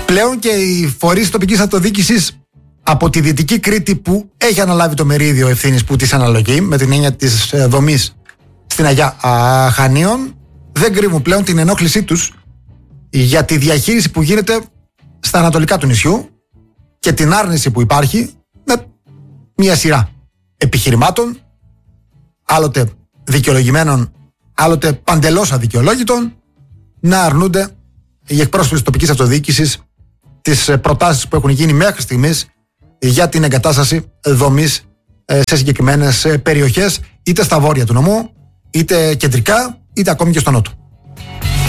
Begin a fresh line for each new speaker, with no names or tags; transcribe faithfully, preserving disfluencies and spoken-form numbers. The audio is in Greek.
Πλέον και οι φορείς τοπικής αυτοδιοίκησης από τη Δυτική Κρήτη, που έχει αναλάβει το μερίδιο ευθύνης που της αναλογεί, με την έννοια της δομής στην Αγιά Χανίων, δεν κρύβουν πλέον την ενόχλησή τους για τη διαχείριση που γίνεται στα ανατολικά του νησιού και την άρνηση που υπάρχει με μια σειρά επιχειρημάτων, άλλοτε δικαιολογημένων, άλλοτε παντελώς αδικαιολόγητων, να αρνούνται οι εκπρόσωποι της τοπικής αυτοδιοίκησης τις προτάσεις που έχουν γίνει μέχρι στιγμής για την εγκατάσταση δομής σε συγκεκριμένες περιοχές, είτε στα βόρεια του νομού, είτε κεντρικά, είτε ακόμη και στο νότο.